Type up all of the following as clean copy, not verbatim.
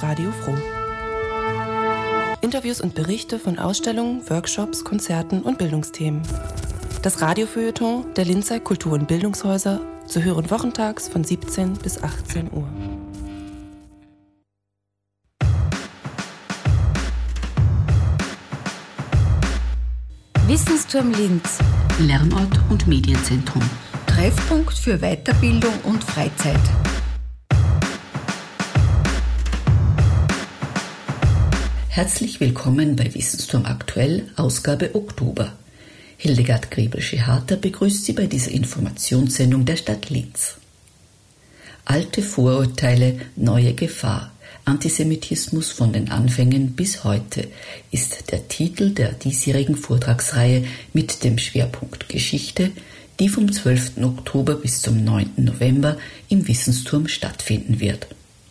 Radio Froh. Interviews und Berichte von Ausstellungen, Workshops, Konzerten und Bildungsthemen. Das Radiofeuilleton der Linzer Kultur- und Bildungshäuser zu hören wochentags von 17 bis 18 Uhr. Wissensturm Linz. Lernort und Medienzentrum. Treffpunkt für Weiterbildung und Freizeit. Herzlich willkommen bei Wissensturm aktuell, Ausgabe Oktober. Hildegard Griebel-Scheharter begrüßt Sie bei dieser Informationssendung der Stadt Linz. Alte Vorurteile, neue Gefahr. Antisemitismus von den Anfängen bis heute ist der Titel der diesjährigen Vortragsreihe mit dem Schwerpunkt Geschichte, die vom 12. Oktober bis zum 9. November im Wissensturm stattfinden wird.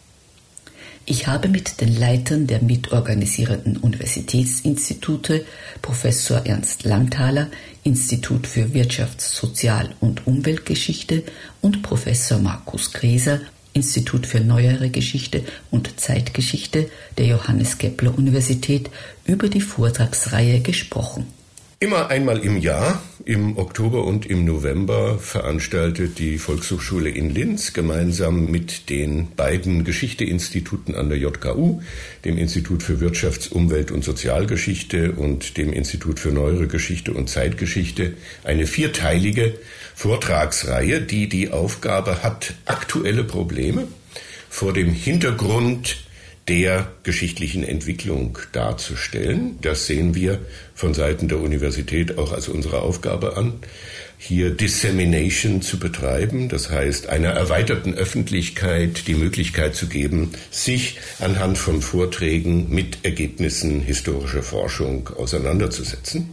Ich habe mit den Leitern der mitorganisierenden Universitätsinstitute, Professor Ernst Langthaler, Institut für Wirtschafts-, Sozial- und Umweltgeschichte und Professor Markus Greser, Institut für Neuere Geschichte und Zeitgeschichte der Johannes Kepler Universität über die Vortragsreihe gesprochen. Immer einmal im Jahr, im Oktober und im November, veranstaltet die Volkshochschule in Linz gemeinsam mit den beiden Geschichteinstituten an der JKU, dem Institut für Wirtschafts-, Umwelt- und Sozialgeschichte und dem Institut für Neuere Geschichte und Zeitgeschichte, eine vierteilige Vortragsreihe, die die Aufgabe hat, aktuelle Probleme vor dem Hintergrund der geschichtlichen Entwicklung darzustellen. Das sehen wir von Seiten der Universität auch als unsere Aufgabe an, hier Dissemination zu betreiben, das heißt einer erweiterten Öffentlichkeit die Möglichkeit zu geben, sich anhand von Vorträgen mit Ergebnissen historischer Forschung auseinanderzusetzen.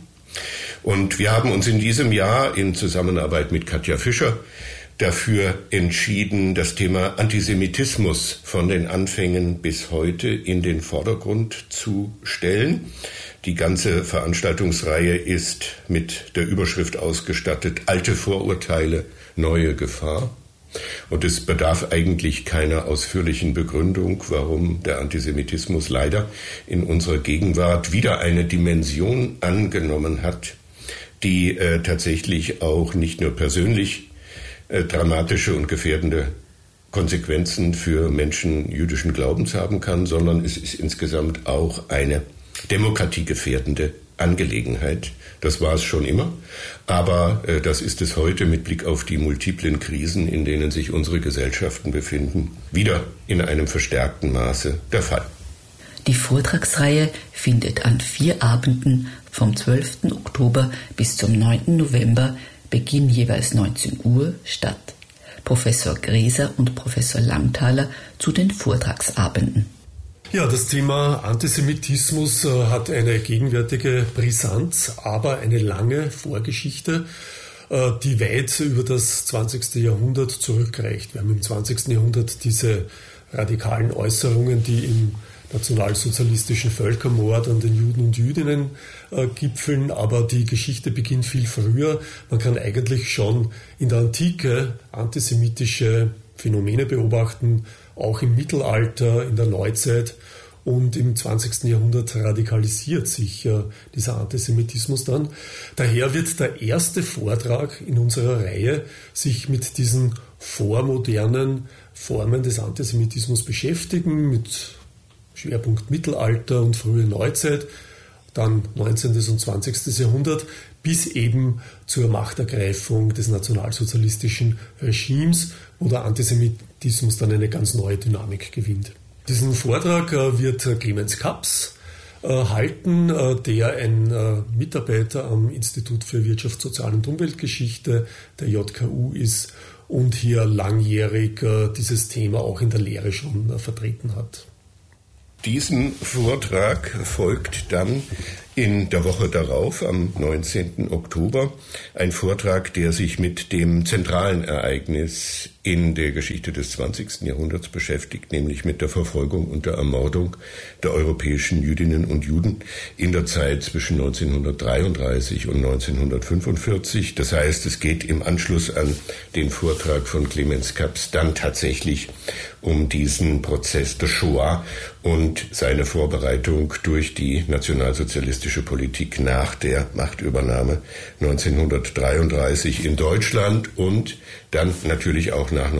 Und wir haben uns in diesem Jahr in Zusammenarbeit mit Katja Fischer dafür entschieden, das Thema Antisemitismus von den Anfängen bis heute in den Vordergrund zu stellen. Die ganze Veranstaltungsreihe ist mit der Überschrift ausgestattet: Alte Vorurteile, neue Gefahr. Und es bedarf eigentlich keiner ausführlichen Begründung, warum der Antisemitismus leider in unserer Gegenwart wieder eine Dimension angenommen hat, die tatsächlich auch nicht nur persönlich dramatische und gefährdende Konsequenzen für Menschen jüdischen Glaubens haben kann, sondern es ist insgesamt auch eine demokratiegefährdende Angelegenheit. Das war es schon immer, aber das ist es heute mit Blick auf die multiplen Krisen, in denen sich unsere Gesellschaften befinden, wieder in einem verstärkten Maße der Fall. Die Vortragsreihe findet an 4 Abenden vom 12. Oktober bis zum 9. November Beginn jeweils 19 Uhr statt. Professor Greser und Professor Langthaler zu den Vortragsabenden. Ja, das Thema Antisemitismus hat eine gegenwärtige Brisanz, aber eine lange Vorgeschichte, die weit über das 20. Jahrhundert zurückreicht. Wir haben im 20. Jahrhundert diese radikalen Äußerungen, die im nationalsozialistischen Völkermord an den Juden und Jüdinnen gipfeln, aber die Geschichte beginnt viel früher. Man kann eigentlich schon in der Antike antisemitische Phänomene beobachten, auch im Mittelalter, in der Neuzeit, und im 20. Jahrhundert radikalisiert sich dieser Antisemitismus dann. Daher wird der erste Vortrag in unserer Reihe sich mit diesen vormodernen Formen des Antisemitismus beschäftigen, mit Schwerpunkt Mittelalter und frühe Neuzeit, dann 19. und 20. Jahrhundert, bis eben zur Machtergreifung des nationalsozialistischen Regimes, wo der Antisemitismus dann eine ganz neue Dynamik gewinnt. Diesen Vortrag wird Clemens Kaps halten, der ein Mitarbeiter am Institut für Wirtschaft, Sozial- und Umweltgeschichte der JKU ist und hier langjährig dieses Thema auch in der Lehre schon vertreten hat. Diesem Vortrag folgt dann in der Woche darauf, am 19. Oktober, ein Vortrag, der sich mit dem zentralen Ereignis in der Geschichte des 20. Jahrhunderts beschäftigt, nämlich mit der Verfolgung und der Ermordung der europäischen Jüdinnen und Juden in der Zeit zwischen 1933 und 1945. Das heißt, es geht im Anschluss an den Vortrag von Clemens Kaps dann tatsächlich um diesen Prozess der Shoah und seine Vorbereitung durch die nationalsozialistische Politik nach der Machtübernahme 1933 in Deutschland und dann natürlich auch nach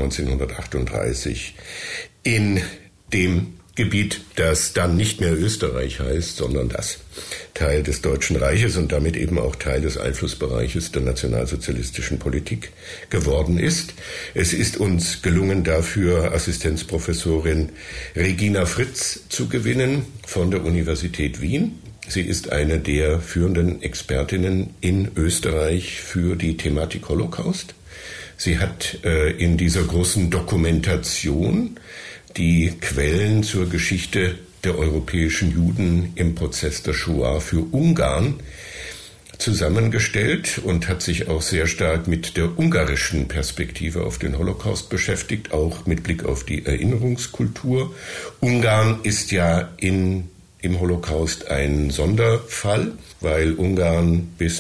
1938 in dem Gebiet, das dann nicht mehr Österreich heißt, sondern das Teil des Deutschen Reiches und damit eben auch Teil des Einflussbereiches der nationalsozialistischen Politik geworden ist. Es ist uns gelungen, dafür Assistenzprofessorin Regina Fritz zu gewinnen von der Universität Wien. Sie ist eine der führenden Expertinnen in Österreich für die Thematik Holocaust. Sie hat in dieser großen Dokumentation die Quellen zur Geschichte der europäischen Juden im Prozess der Shoah für Ungarn zusammengestellt und hat sich auch sehr stark mit der ungarischen Perspektive auf den Holocaust beschäftigt, auch mit Blick auf die Erinnerungskultur. Ungarn ist ja im Holocaust ein Sonderfall, weil Ungarn bis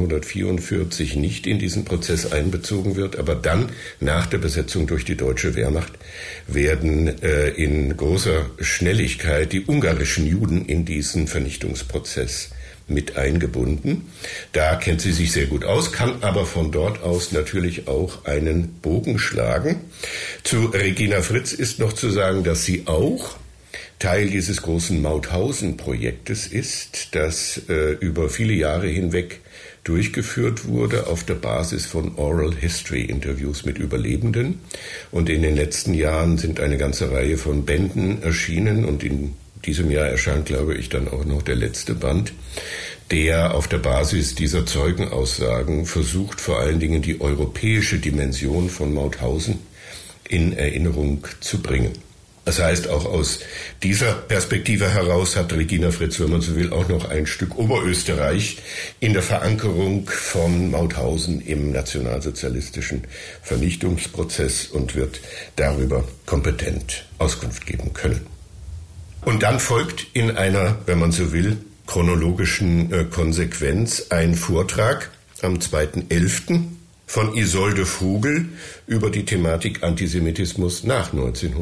1944 nicht in diesen Prozess einbezogen wird, aber dann nach der Besetzung durch die deutsche Wehrmacht werden in großer Schnelligkeit die ungarischen Juden in diesen Vernichtungsprozess mit eingebunden. Da kennt sie sich sehr gut aus, kann aber von dort aus natürlich auch einen Bogen schlagen. Zu Regina Fritz ist noch zu sagen, dass sie auch Teil dieses großen Mauthausen-Projektes ist, das über viele Jahre hinweg durchgeführt wurde auf der Basis von Oral History Interviews mit Überlebenden. Und in den letzten Jahren sind eine ganze Reihe von Bänden erschienen und in diesem Jahr erscheint, glaube ich, dann auch noch der letzte Band, der auf der Basis dieser Zeugenaussagen versucht, vor allen Dingen die europäische Dimension von Mauthausen in Erinnerung zu bringen. Das heißt, auch aus dieser Perspektive heraus hat Regina Fritz, wenn man so will, auch noch ein Stück Oberösterreich in der Verankerung von Mauthausen im nationalsozialistischen Vernichtungsprozess und wird darüber kompetent Auskunft geben können. Und dann folgt in einer, wenn man so will, chronologischen Konsequenz ein Vortrag am 2.11. von Isolde Vogel über die Thematik Antisemitismus nach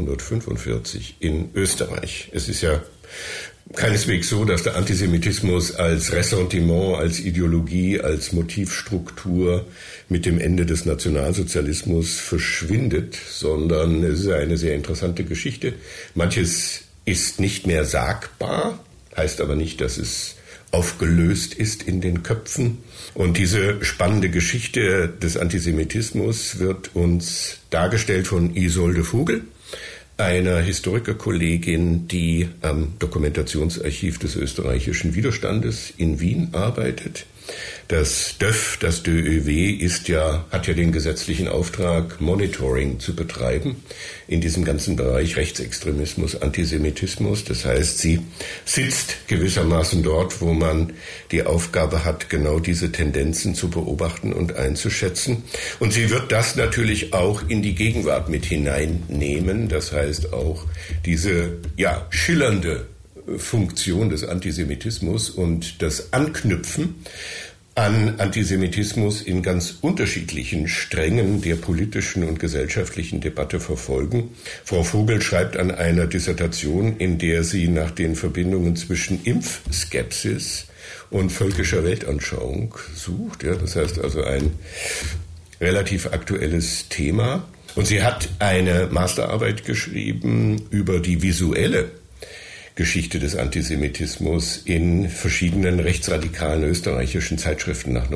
1945 in Österreich. Es ist ja keineswegs so, dass der Antisemitismus als Ressentiment, als Ideologie, als Motivstruktur mit dem Ende des Nationalsozialismus verschwindet, sondern es ist eine sehr interessante Geschichte. Manches ist nicht mehr sagbar, heißt aber nicht, dass es aufgelöst ist in den Köpfen. Und diese spannende Geschichte des Antisemitismus wird uns dargestellt von Isolde Vogel, einer Historikerkollegin, die am Dokumentationsarchiv des österreichischen Widerstandes in Wien arbeitet. Das DÖF, das DÖW, hat ja den gesetzlichen Auftrag, Monitoring zu betreiben in diesem ganzen Bereich Rechtsextremismus, Antisemitismus. Das heißt, sie sitzt gewissermaßen dort, wo man die Aufgabe hat, genau diese Tendenzen zu beobachten und einzuschätzen. Und sie wird das natürlich auch in die Gegenwart mit hineinnehmen. Das heißt auch diese schillernde Funktion des Antisemitismus und das Anknüpfen an Antisemitismus in ganz unterschiedlichen Strängen der politischen und gesellschaftlichen Debatte verfolgen. Frau Vogel schreibt an einer Dissertation, in der sie nach den Verbindungen zwischen Impfskepsis und völkischer Weltanschauung sucht. Ja, das heißt also ein relativ aktuelles Thema. Und sie hat eine Masterarbeit geschrieben über die visuelle Geschichte des Antisemitismus in verschiedenen rechtsradikalen österreichischen Zeitschriften nach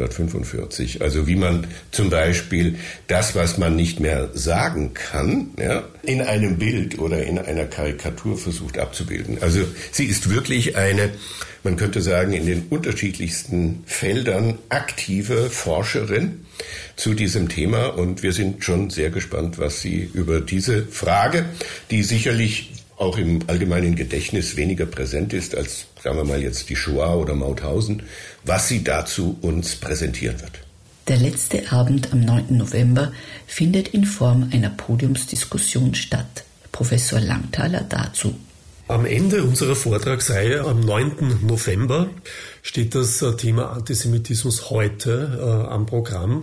1945. Also wie man zum Beispiel das, was man nicht mehr sagen kann, in einem Bild oder in einer Karikatur versucht abzubilden. Also sie ist wirklich eine, man könnte sagen, in den unterschiedlichsten Feldern aktive Forscherin zu diesem Thema. Und wir sind schon sehr gespannt, was sie über diese Frage, die sicherlich auch im allgemeinen Gedächtnis weniger präsent ist als, sagen wir mal jetzt, die Shoah oder Mauthausen, was sie dazu uns präsentieren wird. Der letzte Abend am 9. November findet in Form einer Podiumsdiskussion statt. Professor Langthaler dazu. Am Ende unserer Vortragsreihe am 9. November steht das Thema Antisemitismus heute am Programm.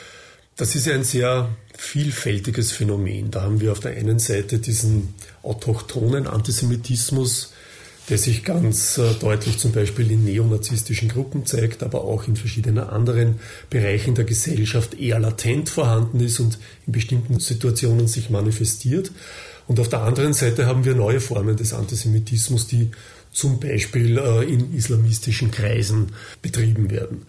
Das ist ja ein sehr vielfältiges Phänomen. Da haben wir auf der einen Seite diesen autochthonen Antisemitismus, der sich ganz deutlich zum Beispiel in neonazistischen Gruppen zeigt, aber auch in verschiedenen anderen Bereichen der Gesellschaft eher latent vorhanden ist und in bestimmten Situationen sich manifestiert. Und auf der anderen Seite haben wir neue Formen des Antisemitismus, die zum Beispiel in islamistischen Kreisen betrieben werden.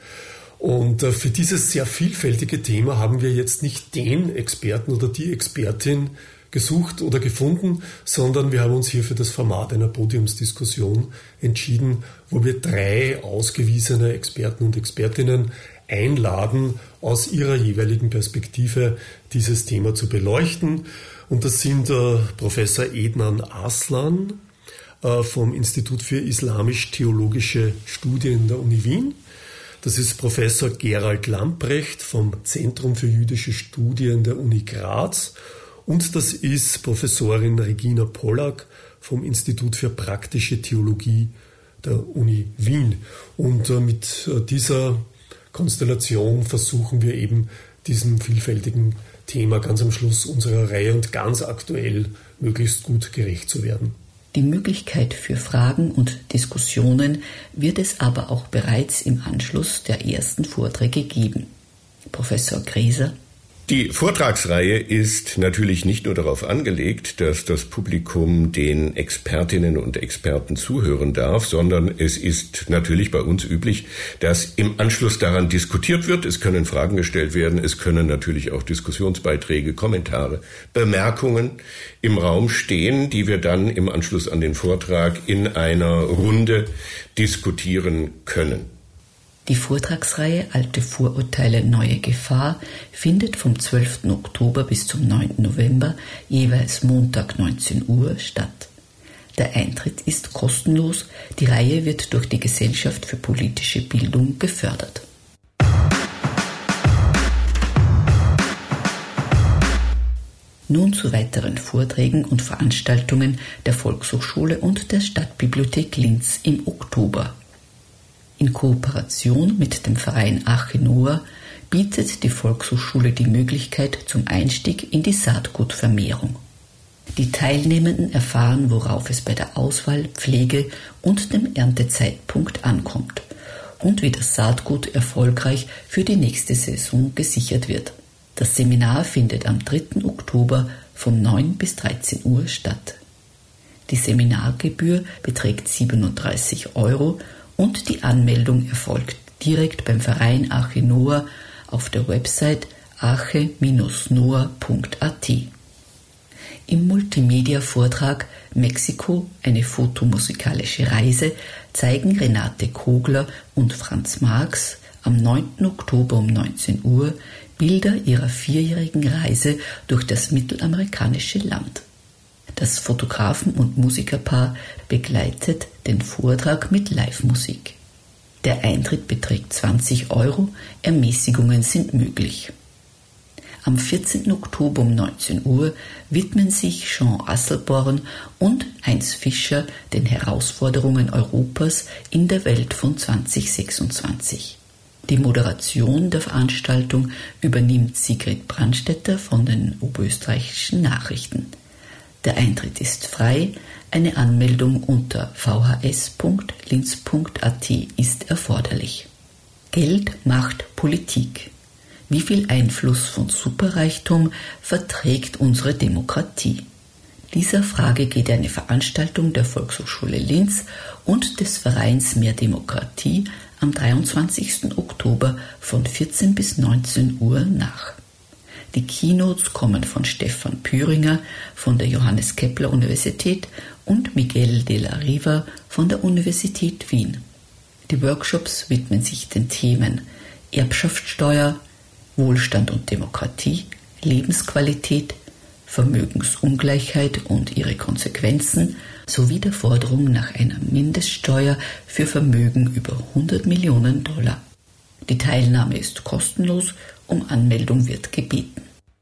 Und für dieses sehr vielfältige Thema haben wir jetzt nicht den Experten oder die Expertin gesucht oder gefunden, sondern wir haben uns hier für das Format einer Podiumsdiskussion entschieden, wo wir 3 ausgewiesene Experten und Expertinnen einladen, aus ihrer jeweiligen Perspektive dieses Thema zu beleuchten. Und das sind Professor Ednan Arslan vom Institut für Islamisch-Theologische Studien der Uni Wien. Das ist Professor Gerald Lamprecht vom Zentrum für jüdische Studien der Uni Graz. Und das ist Professorin Regina Pollack vom Institut für praktische Theologie der Uni Wien. Und mit dieser Konstellation versuchen wir eben diesem vielfältigen Thema ganz am Schluss unserer Reihe und ganz aktuell möglichst gut gerecht zu werden. Die Möglichkeit für Fragen und Diskussionen wird es aber auch bereits im Anschluss der ersten Vorträge geben. Professor Grieser. Die Vortragsreihe ist natürlich nicht nur darauf angelegt, dass das Publikum den Expertinnen und Experten zuhören darf, sondern es ist natürlich bei uns üblich, dass im Anschluss daran diskutiert wird. Es können Fragen gestellt werden, es können natürlich auch Diskussionsbeiträge, Kommentare, Bemerkungen im Raum stehen, die wir dann im Anschluss an den Vortrag in einer Runde diskutieren können. Die Vortragsreihe Alte Vorurteile, neue Gefahr findet vom 12. Oktober bis zum 9. November jeweils Montag 19 Uhr statt. Der Eintritt ist kostenlos, die Reihe wird durch die Gesellschaft für politische Bildung gefördert. Nun zu weiteren Vorträgen und Veranstaltungen der Volkshochschule und der Stadtbibliothek Linz im Oktober. In Kooperation mit dem Verein Arche Noah bietet die Volkshochschule die Möglichkeit zum Einstieg in die Saatgutvermehrung. Die Teilnehmenden erfahren, worauf es bei der Auswahl, Pflege und dem Erntezeitpunkt ankommt und wie das Saatgut erfolgreich für die nächste Saison gesichert wird. Das Seminar findet am 3. Oktober von 9 bis 13 Uhr statt. Die Seminargebühr beträgt 37 € und die Anmeldung erfolgt direkt beim Verein Arche Noah auf der Website arche-noah.at. Im Multimedia-Vortrag Mexiko, eine fotomusikalische Reise zeigen Renate Kogler und Franz Marx am 9. Oktober um 19 Uhr Bilder ihrer 4-jährigen Reise durch das mittelamerikanische Land. Das Fotografen- und Musikerpaar begleitet den Vortrag mit Live-Musik. Der Eintritt beträgt 20 €, Ermäßigungen sind möglich. Am 14. Oktober um 19 Uhr widmen sich Jean Asselborn und Heinz Fischer den Herausforderungen Europas in der Welt von 2026. Die Moderation der Veranstaltung übernimmt Sigrid Brandstätter von den Oberösterreichischen Nachrichten. Der Eintritt ist frei, eine Anmeldung unter vhs.linz.at ist erforderlich. Geld macht Politik. Wie viel Einfluss von Superreichtum verträgt unsere Demokratie? Dieser Frage geht eine Veranstaltung der Volkshochschule Linz und des Vereins Mehr Demokratie am 23. Oktober von 14 bis 19 Uhr nach. Die Keynotes kommen von Stefan Püringer von der Johannes Kepler Universität und Miguel de la Riva von der Universität Wien. Die Workshops widmen sich den Themen Erbschaftssteuer, Wohlstand und Demokratie, Lebensqualität, Vermögensungleichheit und ihre Konsequenzen sowie der Forderung nach einer Mindeststeuer für Vermögen über $100 Millionen. Die Teilnahme ist kostenlos, um Anmeldung wird gebeten.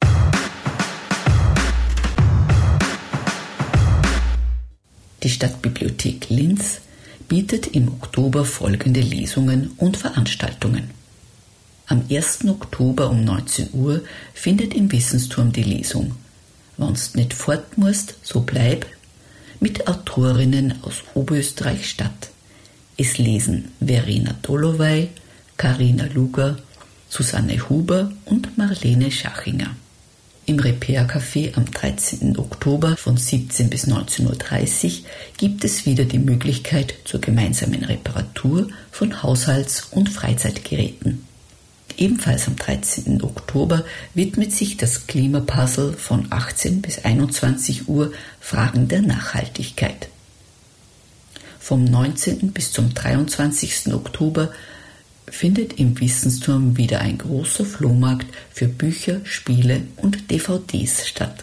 Die Stadtbibliothek Linz bietet im Oktober folgende Lesungen und Veranstaltungen. Am 1. Oktober um 19 Uhr findet im Wissensturm die Lesung »Wann's nicht fort musst, so bleib« mit Autorinnen aus Oberösterreich statt. Es lesen Verena Doloway, Carina Luger, Susanne Huber und Marlene Schachinger. Im Repair-Café am 13. Oktober von 17 bis 19.30 Uhr gibt es wieder die Möglichkeit zur gemeinsamen Reparatur von Haushalts- und Freizeitgeräten. Ebenfalls am 13. Oktober widmet sich das Klimapuzzle von 18 bis 21 Uhr Fragen der Nachhaltigkeit. Vom 19. bis zum 23. Oktober findet im Wissensturm wieder ein großer Flohmarkt für Bücher, Spiele und DVDs statt.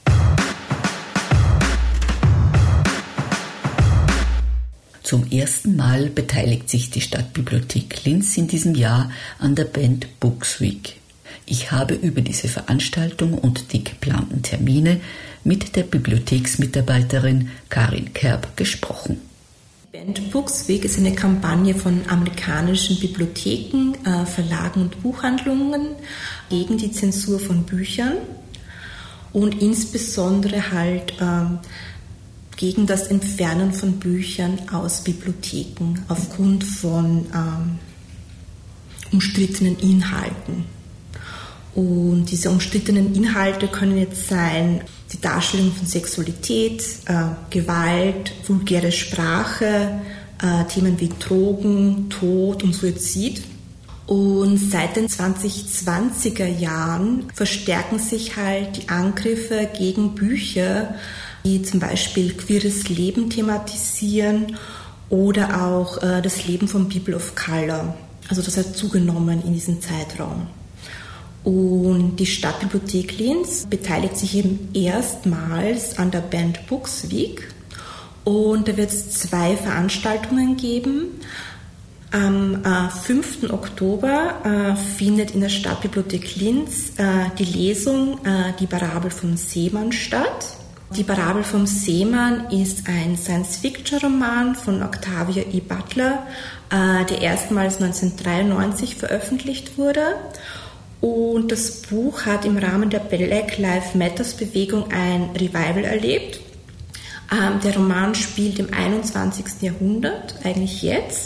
Zum ersten Mal beteiligt sich die Stadtbibliothek Linz in diesem Jahr an der Band Books Week. Ich habe über diese Veranstaltung und die geplanten Termine mit der Bibliotheksmitarbeiterin Karin Kerb gesprochen. Die Band Books Week ist eine Kampagne von amerikanischen Bibliotheken, Verlagen und Buchhandlungen gegen die Zensur von Büchern und insbesondere halt gegen das Entfernen von Büchern aus Bibliotheken aufgrund von umstrittenen Inhalten. Und diese umstrittenen Inhalte können jetzt sein die Darstellung von Sexualität, Gewalt, vulgäre Sprache, Themen wie Drogen, Tod und Suizid. Und seit den 2020er Jahren verstärken sich halt die Angriffe gegen Bücher, die zum Beispiel queeres Leben thematisieren oder auch das Leben von People of Color. Also das hat zugenommen in diesem Zeitraum. Und die Stadtbibliothek Linz beteiligt sich eben erstmals an der Band Books Week. Und da wird es 2 Veranstaltungen geben. Am 5. Oktober findet in der Stadtbibliothek Linz die Lesung Die Parabel vom Seemann statt. Die Parabel vom Seemann ist ein Science-Fiction-Roman von Octavia E. Butler, der erstmals 1993 veröffentlicht wurde. Und das Buch hat im Rahmen der Black Lives Matters Bewegung ein Revival erlebt. Der Roman spielt im 21. Jahrhundert, eigentlich jetzt.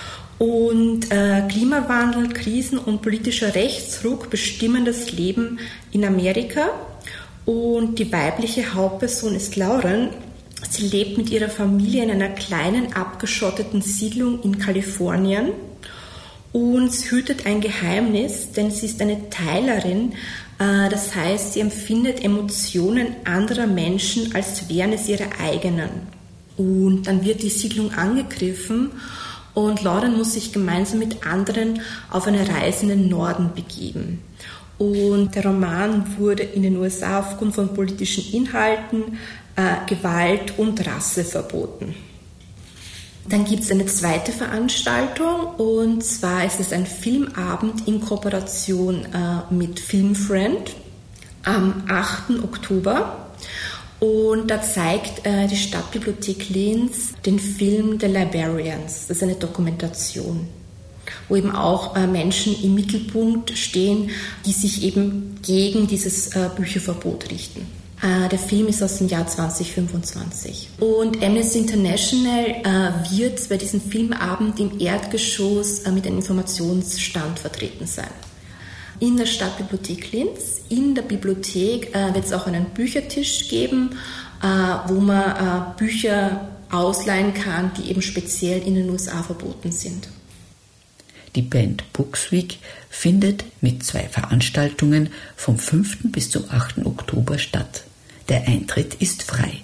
Und Klimawandel, Krisen und politischer Rechtsruck bestimmen das Leben in Amerika. Und die weibliche Hauptperson ist Lauren. Sie lebt mit ihrer Familie in einer kleinen, abgeschotteten Siedlung in Kalifornien. Und sie hütet ein Geheimnis, denn sie ist eine Teilerin. Das heißt, sie empfindet Emotionen anderer Menschen, als wären es ihre eigenen. Und dann wird die Siedlung angegriffen und Lauren muss sich gemeinsam mit anderen auf eine Reise in den Norden begeben. Und der Roman wurde in den USA aufgrund von politischen Inhalten, Gewalt und Rasse verboten. Dann gibt es eine zweite Veranstaltung und zwar ist es ein Filmabend in Kooperation mit Filmfriend am 8. Oktober. Und da zeigt die Stadtbibliothek Linz den Film The Librarians. Das ist eine Dokumentation, wo eben auch Menschen im Mittelpunkt stehen, die sich eben gegen dieses Bücherverbot richten. Der Film ist aus dem Jahr 2025. Und Amnesty International wird bei diesem Filmabend im Erdgeschoss mit einem Informationsstand vertreten sein. In der Stadtbibliothek Linz, in der Bibliothek wird es auch einen Büchertisch geben, wo man Bücher ausleihen kann, die eben speziell in den USA verboten sind. Die Band Books Week findet mit 2 Veranstaltungen vom 5. bis zum 8. Oktober statt. Der Eintritt ist frei.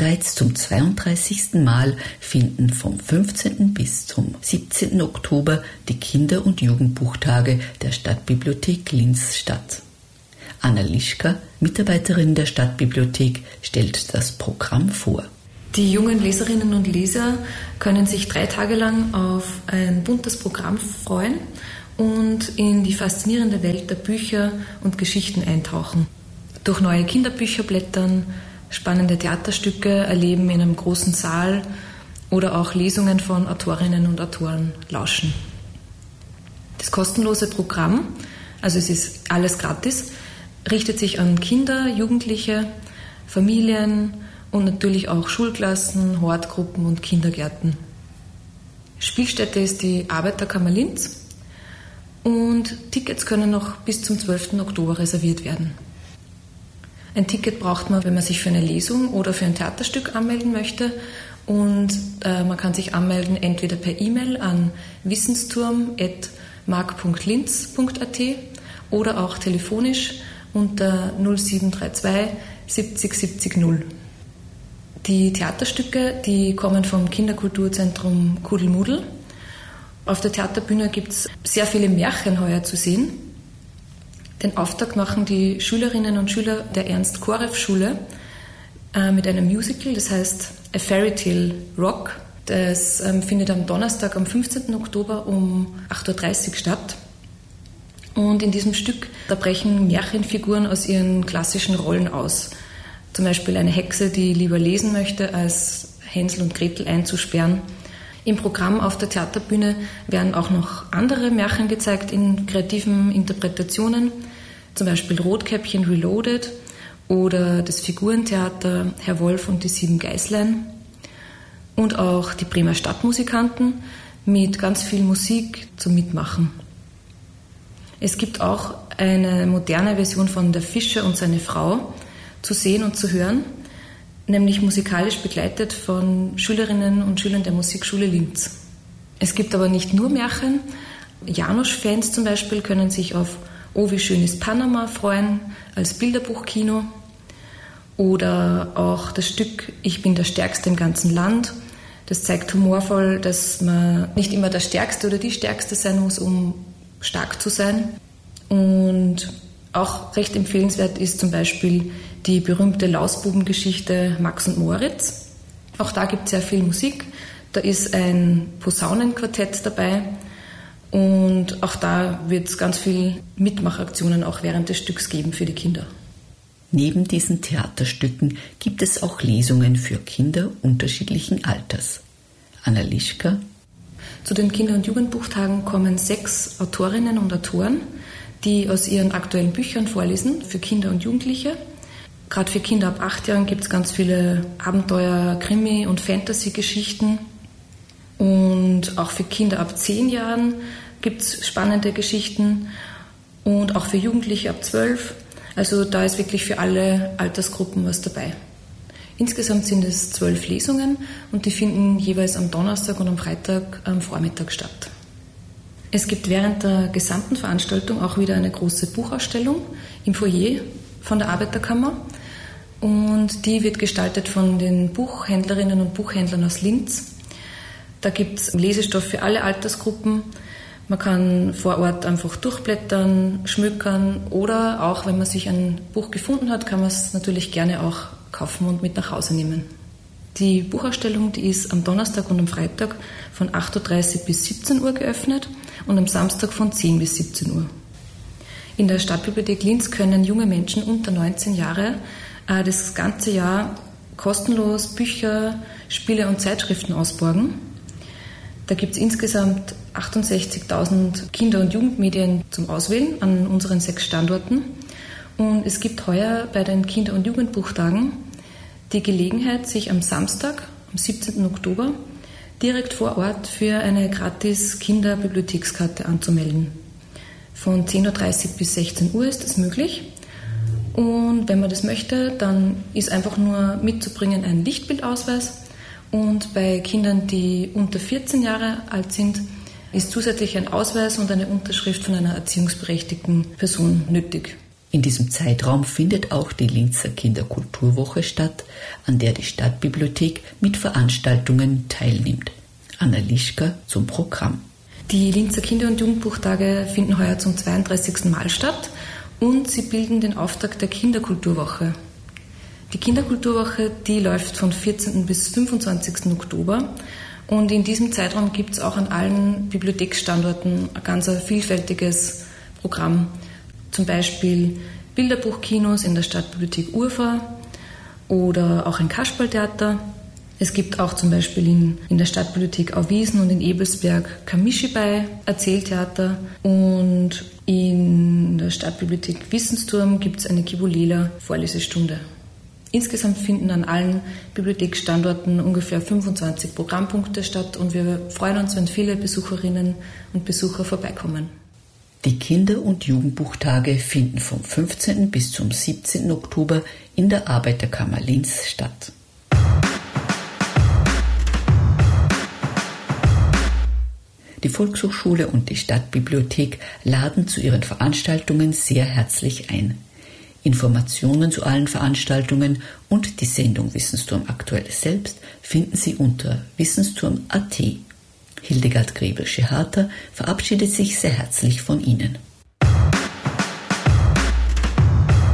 Bereits zum 32. Mal finden vom 15. bis zum 17. Oktober die Kinder- und Jugendbuchtage der Stadtbibliothek Linz statt. Anna Lischka, Mitarbeiterin der Stadtbibliothek, stellt das Programm vor. Die jungen Leserinnen und Leser können sich 3 Tage lang auf ein buntes Programm freuen und in die faszinierende Welt der Bücher und Geschichten eintauchen. Durch neue Kinderbücher blättern, spannende Theaterstücke erleben in einem großen Saal oder auch Lesungen von Autorinnen und Autoren lauschen. Das kostenlose Programm, also es ist alles gratis, richtet sich an Kinder, Jugendliche, Familien und natürlich auch Schulklassen, Hortgruppen und Kindergärten. Spielstätte ist die Arbeiterkammer Linz und Tickets können noch bis zum 12. Oktober reserviert werden. Ein Ticket braucht man, wenn man sich für eine Lesung oder für ein Theaterstück anmelden möchte und man kann sich anmelden entweder per E-Mail an wissensturm@mark.linz.at oder auch telefonisch unter 0732 70 70 0. Die Theaterstücke, die kommen vom Kinderkulturzentrum Kuddelmuddel. Auf der Theaterbühne gibt es sehr viele Märchen heuer zu sehen. Den Auftakt machen die Schülerinnen und Schüler der Ernst-Koreff-Schule mit einem Musical, das heißt A Fairy Tale Rock. Das findet am Donnerstag, am 15. Oktober um 8.30 Uhr statt. Und in diesem Stück, da brechen Märchenfiguren aus ihren klassischen Rollen aus. Zum Beispiel eine Hexe, die lieber lesen möchte, als Hänsel und Gretel einzusperren. Im Programm auf der Theaterbühne werden auch noch andere Märchen gezeigt in kreativen Interpretationen, zum Beispiel Rotkäppchen Reloaded oder das Figurentheater Herr Wolf und die 7 Geißlein und auch die Bremer Stadtmusikanten mit ganz viel Musik zum Mitmachen. Es gibt auch eine moderne Version von Der Fischer und seine Frau zu sehen und zu hören, nämlich musikalisch begleitet von Schülerinnen und Schülern der Musikschule Linz. Es gibt aber nicht nur Märchen. Janusz-Fans zum Beispiel können sich auf Oh, wie schön ist Panama freuen als Bilderbuchkino oder auch das Stück Ich bin der Stärkste im ganzen Land. Das zeigt humorvoll, dass man nicht immer der Stärkste oder die Stärkste sein muss, um stark zu sein. Und auch recht empfehlenswert ist zum Beispiel die berühmte Lausbubengeschichte Max und Moritz. Auch da gibt es sehr viel Musik. Da ist ein Posaunenquartett dabei und auch da wird es ganz viel Mitmachaktionen auch während des Stücks geben für die Kinder. Neben diesen Theaterstücken gibt es auch Lesungen für Kinder unterschiedlichen Alters. Anna Lischka. Zu den Kinder- und Jugendbuchtagen kommen 6 Autorinnen und Autoren, die aus ihren aktuellen Büchern vorlesen für Kinder und Jugendliche. Gerade für Kinder ab 8 Jahren gibt es ganz viele Abenteuer-, Krimi- und Fantasy-Geschichten. Und auch für Kinder ab 10 Jahren gibt es spannende Geschichten und auch für Jugendliche ab 12. Also da ist wirklich für alle Altersgruppen was dabei. Insgesamt sind es 12 Lesungen und die finden jeweils am Donnerstag und am Freitag am Vormittag statt. Es gibt während der gesamten Veranstaltung auch wieder eine große Buchausstellung im Foyer von der Arbeiterkammer und die wird gestaltet von den Buchhändlerinnen und Buchhändlern aus Linz. Da gibt es Lesestoff für alle Altersgruppen. Man kann vor Ort einfach durchblättern, schmökern oder auch, wenn man sich ein Buch gefunden hat, kann man es natürlich gerne auch kaufen und mit nach Hause nehmen. Die Buchausstellung, die ist am Donnerstag und am Freitag von 8.30 Uhr bis 17 Uhr geöffnet und am Samstag von 10 bis 17 Uhr. In der Stadtbibliothek Linz können junge Menschen unter 19 Jahre das ganze Jahr kostenlos Bücher, Spiele und Zeitschriften ausborgen. Da gibt es insgesamt 68.000 Kinder- und Jugendmedien zum Auswählen an unseren 6 Standorten. Und es gibt heuer bei den Kinder- und Jugendbuchtagen die Gelegenheit, sich am Samstag, am 17. Oktober, direkt vor Ort für eine gratis Kinderbibliothekskarte anzumelden. Von 10.30 Uhr bis 16 Uhr ist das möglich. Und wenn man das möchte, dann ist einfach nur mitzubringen ein Lichtbildausweis. Und bei Kindern, die unter 14 Jahre alt sind, ist zusätzlich ein Ausweis und eine Unterschrift von einer erziehungsberechtigten Person nötig. In diesem Zeitraum findet auch die Linzer Kinderkulturwoche statt, an der die Stadtbibliothek mit Veranstaltungen teilnimmt. Anna Lischka zum Programm. Die Linzer Kinder- und Jugendbuchtage finden heuer zum 32. Mal statt und sie bilden den Auftakt der Kinderkulturwoche. Die Kinderkulturwoche, die läuft von 14. bis 25. Oktober und in diesem Zeitraum gibt es auch an allen Bibliotheksstandorten ein ganz vielfältiges Programm. Zum Beispiel Bilderbuchkinos in der Stadtbibliothek Urfahr oder auch ein Kasperltheater. Es gibt auch zum Beispiel in der Stadtbibliothek Auwiesen und in Ebelsberg Kamishibai, Erzähltheater, und in der Stadtbibliothek Wissensturm gibt es eine Kibulela Vorlesestunde. Insgesamt finden an allen Bibliotheksstandorten ungefähr 25 Programmpunkte statt und wir freuen uns, wenn viele Besucherinnen und Besucher vorbeikommen. Die Kinder- und Jugendbuchtage finden vom 15. bis zum 17. Oktober in der Arbeiterkammer Linz statt. Die Volkshochschule und die Stadtbibliothek laden zu ihren Veranstaltungen sehr herzlich ein. Informationen zu allen Veranstaltungen und die Sendung Wissensturm aktuell selbst finden Sie unter wissensturm.at. Hildegard Grebel-Scheharter verabschiedet sich sehr herzlich von Ihnen.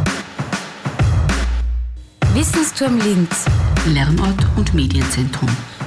Wissensturm Linz, Lernort und Medienzentrum.